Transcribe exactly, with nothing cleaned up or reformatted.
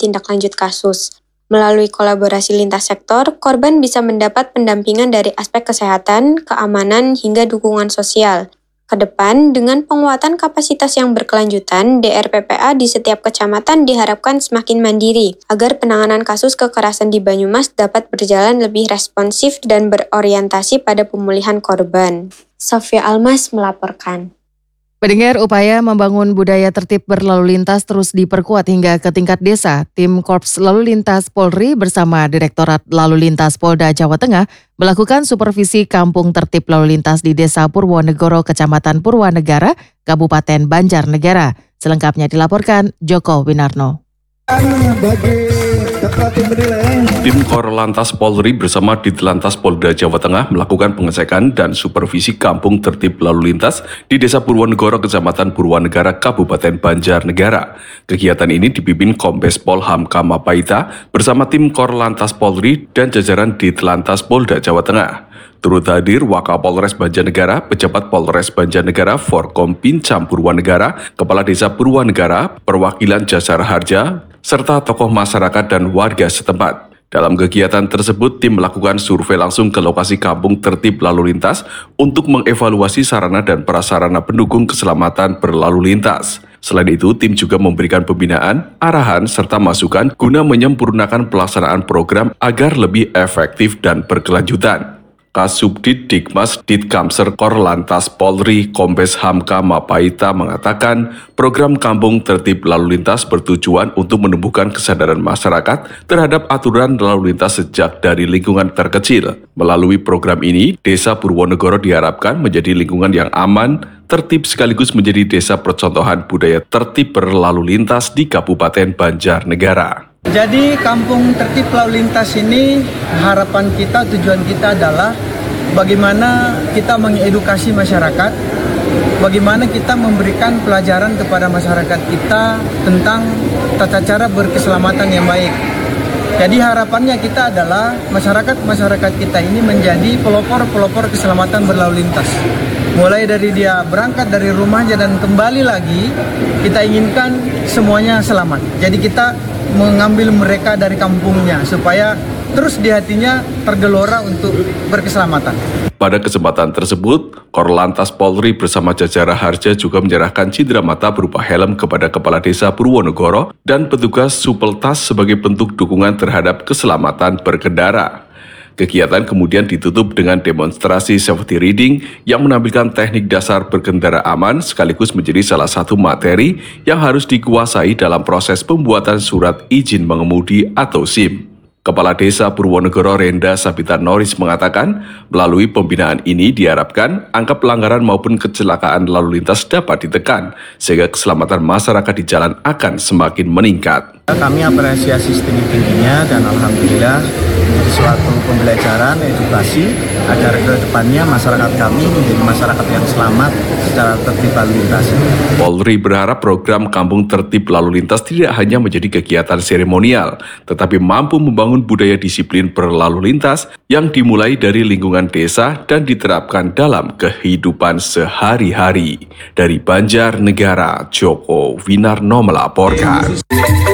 tindak lanjut kasus. Melalui kolaborasi lintas sektor, korban bisa mendapat pendampingan dari aspek kesehatan, keamanan, hingga dukungan sosial. Kedepan, dengan penguatan kapasitas yang berkelanjutan, D R P P A di setiap kecamatan diharapkan semakin mandiri, agar penanganan kasus kekerasan di Banyumas dapat berjalan lebih responsif dan berorientasi pada pemulihan korban. Sofia Almas melaporkan. Pendengar, upaya membangun budaya tertib berlalu lintas terus diperkuat hingga ke tingkat desa. Tim Korps Lalu Lintas Polri bersama Direktorat Lalu Lintas Polda Jawa Tengah melakukan supervisi kampung tertib lalu lintas di Desa Purwonegoro, Kecamatan Purwanegara, Kabupaten Banjarnegara. Selengkapnya dilaporkan Joko Winarno. Tim Korlantas Polri bersama Ditlantas Polda Jawa Tengah melakukan pengecekan dan supervisi kampung tertib lalu lintas di Desa Purwonegoro, Kecamatan Purwanegara, Kabupaten Banjarnegara. Kegiatan ini dipimpin Kombes Pol Hamka Mapaita bersama tim Korlantas Polri dan jajaran Ditlantas Polda Jawa Tengah. Turut hadir Wakapolres Banjarnegara, Pejabat Polres Banjarnegara, Forkom Pincam Purwanegara, Kepala Desa Purwanegara, perwakilan Jasara Harja, serta tokoh masyarakat dan warga setempat. Dalam kegiatan tersebut, tim melakukan survei langsung ke lokasi kampung tertib lalu lintas untuk mengevaluasi sarana dan prasarana pendukung keselamatan berlalu lintas. Selain itu, tim juga memberikan pembinaan, arahan, serta masukan guna menyempurnakan pelaksanaan program agar lebih efektif dan berkelanjutan. Kasubdit Dikmas Ditkamser Korlantas Polri Kombes Hamka Mapaita mengatakan program Kampung Tertib Lalu Lintas bertujuan untuk menumbuhkan kesadaran masyarakat terhadap aturan lalu lintas sejak dari lingkungan terkecil. Melalui program ini, Desa Purwonegoro diharapkan menjadi lingkungan yang aman, tertib sekaligus menjadi desa percontohan budaya tertib berlalu lintas di Kabupaten Banjarnegara. Jadi kampung tertib lalu lintas ini harapan kita, tujuan kita adalah bagaimana kita mengedukasi masyarakat, bagaimana kita memberikan pelajaran kepada masyarakat kita tentang tata cara berkeselamatan yang baik. Jadi harapannya kita adalah masyarakat-masyarakat kita ini menjadi pelopor-pelopor keselamatan berlalu lintas. Mulai dari dia berangkat dari rumahnya dan kembali lagi, kita inginkan semuanya selamat. Jadi kita mengambil mereka dari kampungnya supaya terus di hatinya tergelora untuk berkeselamatan. Pada kesempatan tersebut, Korlantas Polri bersama Jasara Harja juga menyerahkan cindera mata berupa helm kepada Kepala Desa Purwonegoro dan petugas supeltas sebagai bentuk dukungan terhadap keselamatan berkendara. Kegiatan kemudian ditutup dengan demonstrasi safety riding yang menampilkan teknik dasar berkendara aman sekaligus menjadi salah satu materi yang harus dikuasai dalam proses pembuatan surat izin mengemudi atau SIM. Kepala Desa Purwonegoro Renda Sabita Noris mengatakan, melalui pembinaan ini diharapkan angka pelanggaran maupun kecelakaan lalu lintas dapat ditekan, sehingga keselamatan masyarakat di jalan akan semakin meningkat. Kami apresiasi setinggi-tingginya dan alhamdulillah menjadi suatu pembelajaran, edukasi agar ke depannya masyarakat kami menjadi masyarakat yang selamat secara tertib lalu lintas. Polri berharap program Kampung Tertib Lalu Lintas tidak hanya menjadi kegiatan seremonial, tetapi mampu membangun budaya disiplin berlalu lintas yang dimulai dari lingkungan desa dan diterapkan dalam kehidupan sehari-hari. Dari Banjarnegara, Joko Winarno melaporkan.